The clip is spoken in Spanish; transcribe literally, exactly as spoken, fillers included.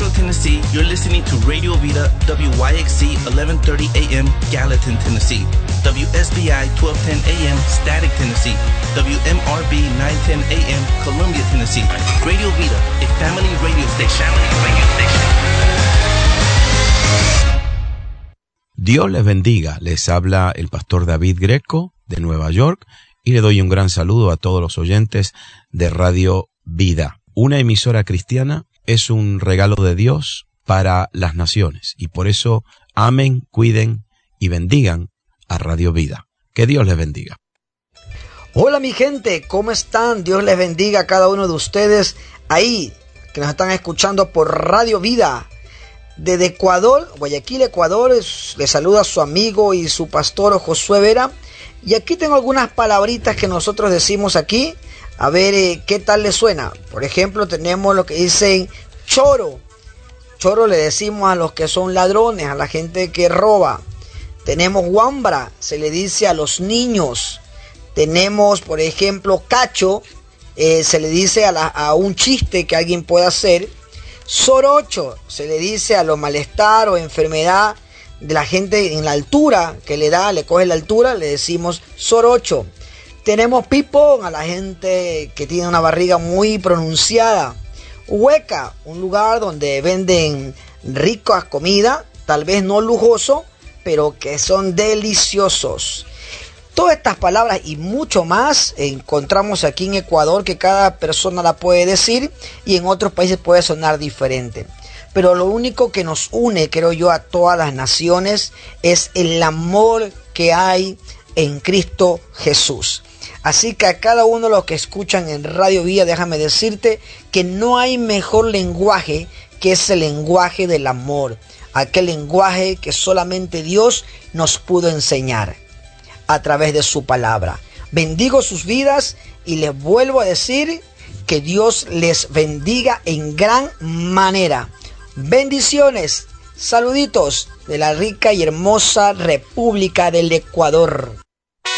Central Tennessee, you're listening to Radio Vida W Y X C eleven thirty A M Gallatin, Tennessee, W S B I twelve ten A M Static, Tennessee, W M R B nine ten A M Columbia, Tennessee. Radio Vida, a family radio station. Family radio station. Dios les bendiga. Les habla el pastor David Greco de Nueva York y le doy un gran saludo a todos los oyentes de Radio Vida. Una emisora cristiana es un regalo de Dios para las naciones y por eso amen, cuiden y bendigan a Radio Vida. Que Dios les bendiga. Hola mi gente, ¿cómo están? Dios les bendiga a cada uno de ustedes ahí que nos están escuchando por Radio Vida. Desde Ecuador, Guayaquil, Ecuador, les saluda su amigo y su pastor Josué Vera. Y aquí tengo algunas palabritas que nosotros decimos aquí. A ver eh, qué tal les suena. Por ejemplo, tenemos lo que dicen choro. Choro le decimos a los que son ladrones, a la gente que roba. Tenemos guambra, se le dice a los niños. Tenemos, por ejemplo, cacho, eh, se le dice a, la, a un chiste que alguien pueda hacer. Sorocho, se le dice a lo malestar o enfermedad de la gente en la altura, que le da, le coge la altura, le decimos sorocho. Tenemos pipón, a la gente que tiene una barriga muy pronunciada. Hueca, un lugar donde venden ricas comida, tal vez no lujoso, pero que son deliciosos. Todas estas palabras y mucho más encontramos aquí en Ecuador, que cada persona la puede decir y en otros países puede sonar diferente. Pero lo único que nos une, creo yo, a todas las naciones es el amor que hay en Cristo Jesús. Así que a cada uno de los que escuchan en Radio Vida, déjame decirte que no hay mejor lenguaje que ese lenguaje del amor. Aquel lenguaje que solamente Dios nos pudo enseñar a través de su palabra. Bendigo sus vidas y les vuelvo a decir que Dios les bendiga en gran manera. Bendiciones, saluditos de la rica y hermosa República del Ecuador.